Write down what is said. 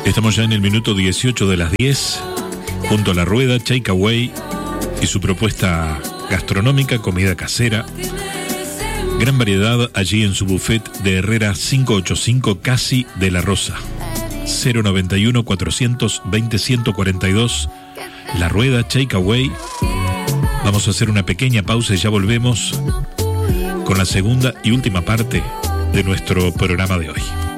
Estamos ya en el minuto 18 de las 10, junto a La Rueda, Takeaway y su propuesta gastronómica, comida casera. Gran variedad allí en su buffet de Herrera 585, Casi de la Rosa. 091 420 142, La Rueda, Takeaway. Vamos a hacer una pequeña pausa y ya volvemos con la segunda y última parte de nuestro programa de hoy.